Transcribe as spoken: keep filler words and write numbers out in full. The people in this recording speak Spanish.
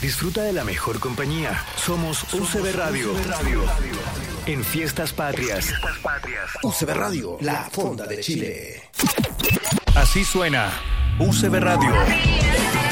Disfruta de la mejor compañía. Somos U C B Radio. En Fiestas Patrias. U C B Radio, la fonda de Chile. Así suena U C B Radio.